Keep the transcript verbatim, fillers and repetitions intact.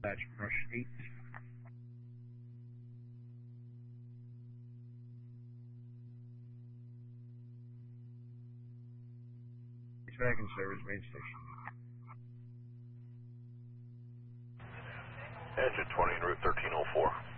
That's Rush eight. Dragon service main station. Engine twenty, en route thirteen oh four.